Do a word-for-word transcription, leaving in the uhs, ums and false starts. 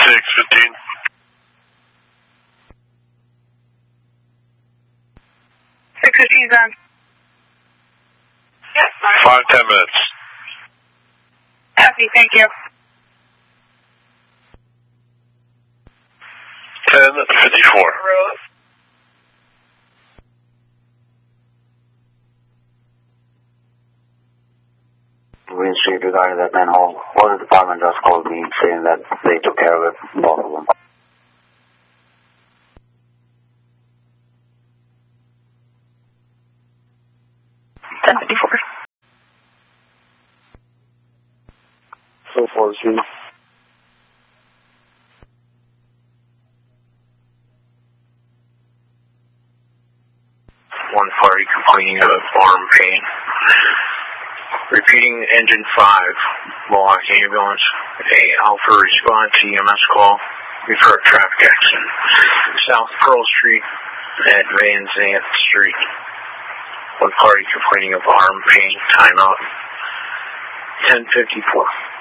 six fifteen. six fifteen is on. Yep. Five, ten minutes. Copy, thank you. ten fifty-four. Green Street regarding that manhole. Water department just called me saying that they took care of it, both of them. ten fifty-four. So far, see. One party complaining of arm pain. Repeating engine five, Milwaukee ambulance. A Alpha response E M S call. Refer traffic accident. South Pearl Street at Van Zandt Street. One party complaining of arm pain. Timeout. ten fifty-four.